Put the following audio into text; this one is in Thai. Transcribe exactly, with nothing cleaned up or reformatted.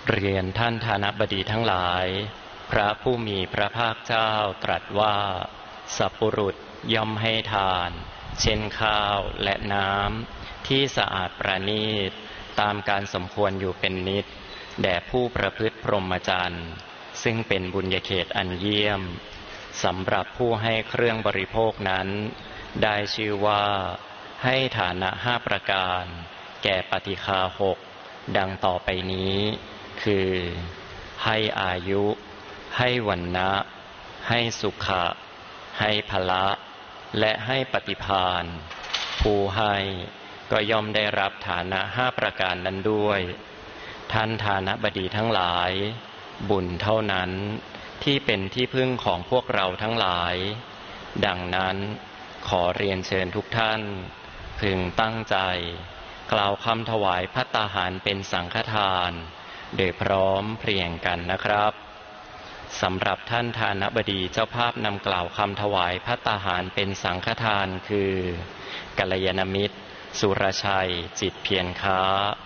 เรียนท่านธนบดีทั้งหลายพระผู้มีพระภาคเจ้าตรัสว่าสัพพุรุษย่อมให้ทานเช่นข้าวและน้ำที่สะอาดประณีตตามการสมควรอยู่เป็นนิจแด่ผู้ประพฤติพรหมจรรย์ซึ่งเป็นบุญญาเขตอันเยี่ยมสำหรับผู้ให้เครื่องบริโภคนั้นได้ชื่อว่าให้ฐานะห้าประการแก่ปฏิฆาหกดังต่อไปนี้คือให้อายุให้วรรณะให้สุขะให้พละและให้ปฏิภาณผู้ให้ก็ย่อมได้รับฐานะห้าประการนั้นด้วยท่านฐานะบดีทั้งหลายบุญเท่านั้นที่เป็นที่พึ่งของพวกเราทั้งหลายดังนั้นขอเรียนเชิญทุกท่านพึงตั้งใจกล่าวคำถวายภัตตาหารเป็นสังฆทานโดยพร้อมเพรียงกันนะครับสำหรับท่านฐานะบดีเจ้าภาพนำกล่าวคำถวายภัตตาหารเป็นสังฆทานคือกัลยาณมิตรสุรชัยจิตเพียรค้า